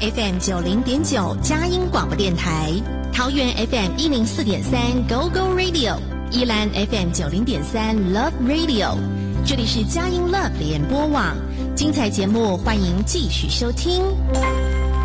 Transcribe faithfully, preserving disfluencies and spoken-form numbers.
F M 九零点九佳音广播电台，桃园 F M 一零四点三 Go Go Radio， 宜兰 F M 九零点三 Love Radio， 这里是佳音 Love 联播网，精彩节目欢迎继续收听。